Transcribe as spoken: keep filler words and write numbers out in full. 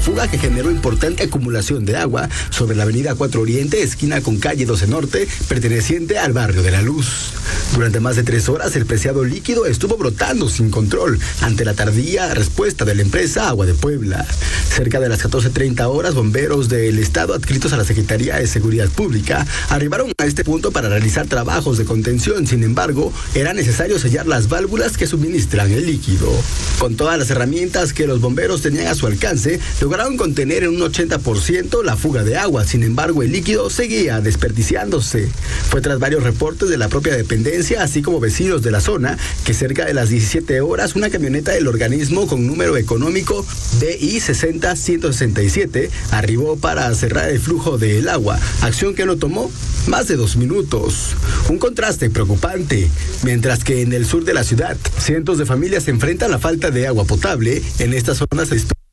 fuga que generó importante acumulación de agua sobre la avenida cuatro Oriente, esquina con calle doce Norte, perteneciente al barrio de La Luz. Durante más de tres horas, el preciado líquido estuvo brotando sin control ante la tardía respuesta de la empresa Agua de Puebla. Cerca de las catorce treinta horas, bomberos del estado adscritos a la Secretaría de Seguridad Pública arribaron a este punto para realizar trabajos de contención. Sin embargo, era necesario sellar las válvulas que suministran el líquido. Con todas las herramientas que los bomberos tenían a su alcance, lograron contener en un ochenta por ciento la fuga de agua. Sin embargo, el líquido seguía desperdiciándose. Fue tras varios reportes de la propia dependencia, así como vecinos de la zona, que cerca de las diecisiete horas, una camioneta del organismo con número económico D I sesenta ciento sesenta y siete arribó para cerrar el flujo del agua, acción que no tomó más de dos minutos. Un contraste preocupante, mientras que en el sur de la ciudad, cientos de familias se enfrentan a la falta de agua potable. En estas zonas se